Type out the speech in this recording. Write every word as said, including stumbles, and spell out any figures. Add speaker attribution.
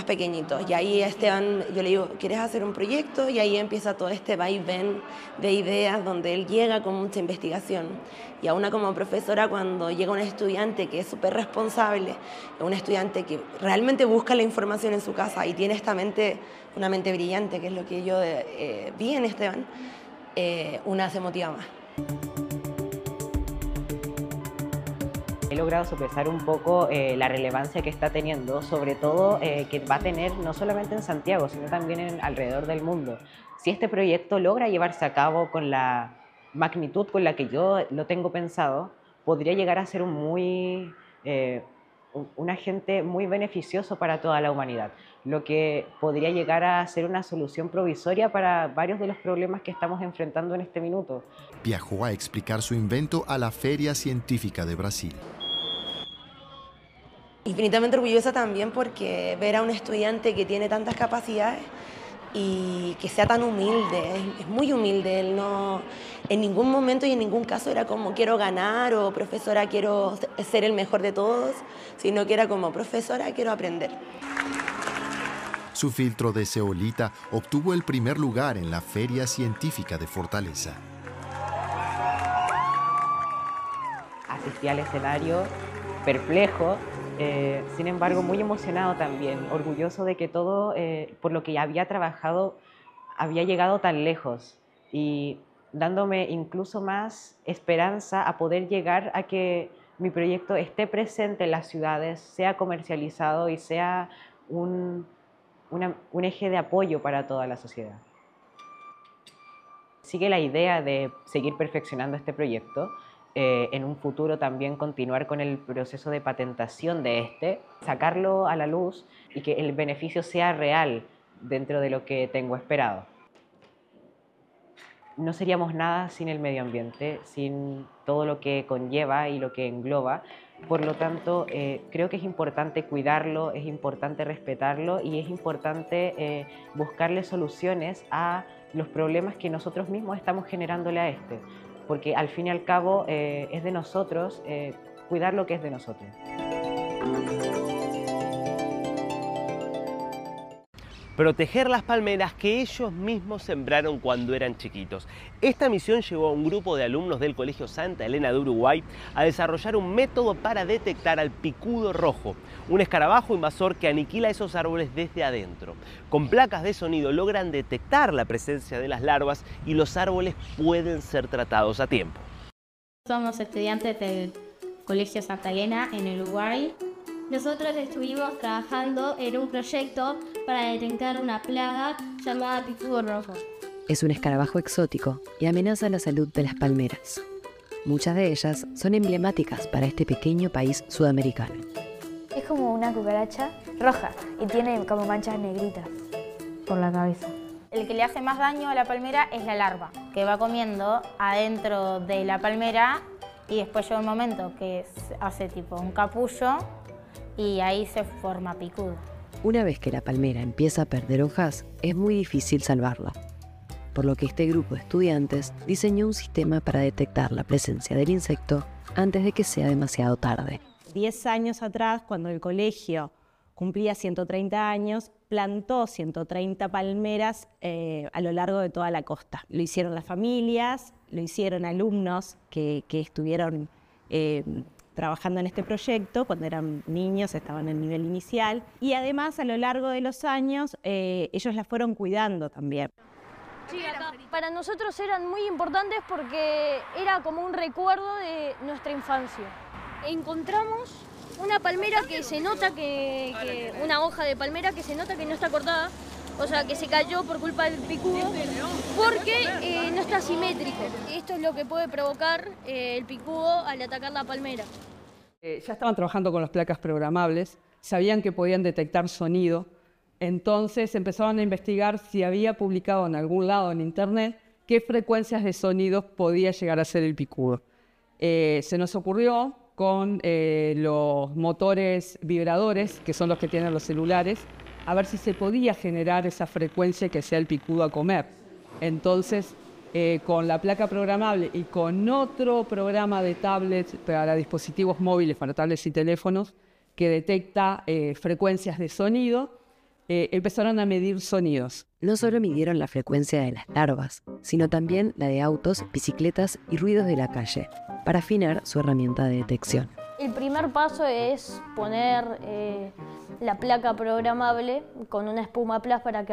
Speaker 1: pequeñitos. Y ahí Esteban, yo le digo, ¿quieres hacer un proyecto? Y ahí empieza todo este vaivén de ideas donde él llega con mucha investigación. Y a una como profesora, cuando llega un estudiante que es súper responsable, un estudiante que realmente busca la información en su casa y tiene esta mente, una mente brillante, que es lo que yo eh, vi en Esteban, eh, una se motiva más.
Speaker 2: He logrado sopesar un poco eh, la relevancia que está teniendo, sobre todo eh, que va a tener no solamente en Santiago, sino también en, alrededor del mundo. Si este proyecto logra llevarse a cabo con la magnitud con la que yo lo tengo pensado, podría llegar a ser un, muy, eh, un, un agente muy beneficioso para toda la humanidad, lo que podría llegar a ser una solución provisoria para varios de los problemas que estamos enfrentando en este minuto.
Speaker 3: Viajó a explicar su invento a la Feria Científica de Brasil.
Speaker 1: Infinitamente orgullosa también porque ver a un estudiante que tiene tantas capacidades y que sea tan humilde, es, es muy humilde, él no, en ningún momento y en ningún caso era como quiero ganar o profesora quiero ser el mejor de todos, sino que era como profesora quiero aprender.
Speaker 3: Su filtro de zeolita obtuvo el primer lugar en la Feria Científica de Fortaleza.
Speaker 2: Asistí al escenario perplejo, eh, sin embargo muy emocionado también, orgulloso de que todo eh, por lo que había trabajado había llegado tan lejos y dándome incluso más esperanza a poder llegar a que mi proyecto esté presente en las ciudades, sea comercializado y sea un, una, un eje de apoyo para toda la sociedad. Sigue la idea de seguir perfeccionando este proyecto, eh, en un futuro también continuar con el proceso de patentación de este, sacarlo a la luz y que el beneficio sea real dentro de lo que tengo esperado. No seríamos nada sin el medio ambiente, sin todo lo que conlleva y lo que engloba. Por lo tanto, eh, creo que es importante cuidarlo, es importante respetarlo y es importante eh, buscarle soluciones a los problemas que nosotros mismos estamos generándole a este. Porque al fin y al cabo eh, es de nosotros eh, cuidar lo que es de nosotros.
Speaker 4: Proteger las palmeras que ellos mismos sembraron cuando eran chiquitos. Esta misión llevó a un grupo de alumnos del Colegio Santa Elena de Uruguay a desarrollar un método para detectar al picudo rojo, un escarabajo invasor que aniquila esos árboles desde adentro. Con placas de sonido logran detectar la presencia de las larvas y los árboles pueden ser tratados a tiempo.
Speaker 5: Somos estudiantes del Colegio Santa Elena en Uruguay. Nosotros estuvimos trabajando en un proyecto para detectar una plaga llamada picudo rojo.
Speaker 6: Es un escarabajo exótico y amenaza la salud de las palmeras. Muchas de ellas son emblemáticas para este pequeño país sudamericano.
Speaker 7: Es como una cucaracha roja y tiene como manchas negritas por la cabeza.
Speaker 8: El que le hace más daño a la palmera es la larva, que va comiendo adentro de la palmera y después llega un momento que hace tipo un capullo y ahí se forma picudo.
Speaker 6: Una vez que la palmera empieza a perder hojas, es muy difícil salvarla. Por lo que este grupo de estudiantes diseñó un sistema para detectar la presencia del insecto antes de que sea demasiado tarde.
Speaker 9: Diez años atrás, cuando el colegio cumplía ciento treinta años, plantó ciento treinta palmeras eh, a lo largo de toda la costa. Lo hicieron las familias, lo hicieron alumnos que, que estuvieron eh, trabajando en este proyecto cuando eran niños, estaban en el nivel inicial, y además a lo largo de los años eh, ellos las fueron cuidando también.
Speaker 10: Sí, para nosotros eran muy importantes porque era como un recuerdo de nuestra infancia. Encontramos una palmera que se nota que, que una hoja de palmera que se nota que no está cortada, o sea que se cayó por culpa del picudo, porque eh, no está simétrico. Esto es lo que puede provocar eh, el picudo al atacar la palmera.
Speaker 11: Eh, ya estaban trabajando con las placas programables, sabían que podían detectar sonido, entonces empezaron a investigar si había publicado en algún lado en internet qué frecuencias de sonidos podía llegar a ser el picudo. Eh, se nos ocurrió con eh, los motores vibradores, que son los que tienen los celulares, a ver si se podía generar esa frecuencia que sea el picudo a comer. Entonces, eh, con la placa programable y con otro programa de tablets para dispositivos móviles, para tablets y teléfonos, que detecta eh, frecuencias de sonido, eh, empezaron a medir sonidos.
Speaker 6: No solo midieron la frecuencia de las larvas, sino también la de autos, bicicletas y ruidos de la calle, para afinar su herramienta de detección.
Speaker 10: El primer paso es poner eh, la placa programable con una espuma plus para que